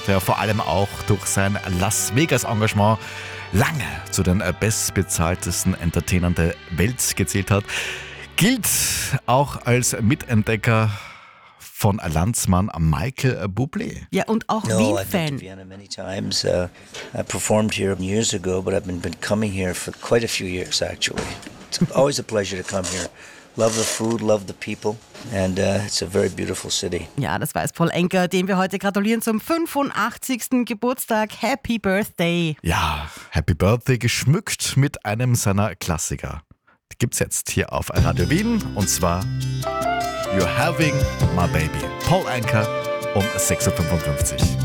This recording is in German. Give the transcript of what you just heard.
der vor allem auch durch sein Las Vegas-Engagement lange zu den bestbezahltesten Entertainern der Welt gezählt hat, gilt auch als Mitentdecker von Landsmann Michael Bublé. Ja, und auch No, I've been to Wien-Fan. Vienna many times. I performed here years ago, but I've been coming here for quite a few years, actually. It's always a pleasure to come here. Love the food, love the people, and it's a very beautiful city. Ja, das weiß Paul Anka, dem wir heute gratulieren zum 85. Geburtstag. Happy Birthday. Ja, Happy Birthday geschmückt mit einem seiner Klassiker. Die gibt's jetzt hier auf Radio Wien und zwar You're Having My Baby. Paul Anka um 6.55 Uhr.